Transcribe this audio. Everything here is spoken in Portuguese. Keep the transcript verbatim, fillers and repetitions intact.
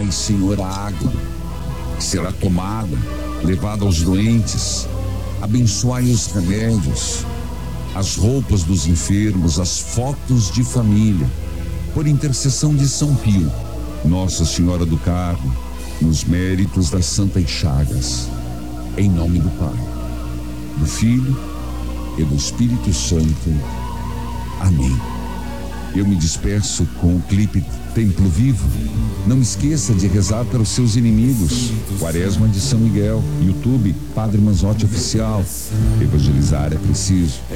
Abençoai, Senhor, a água que será tomada, levada aos doentes. Abençoai os remédios, as roupas dos enfermos, as fotos de família. Por intercessão de São Pio, Nossa Senhora do Carmo, nos méritos das Santas Chagas. Em nome do Pai, do Filho e do Espírito Santo. Amém. Eu me despeço com o clipe Templo Vivo. Não esqueça de rezar pelos seus inimigos. Quaresma de São Miguel. YouTube, Padre Manzotti Oficial. Evangelizar é preciso.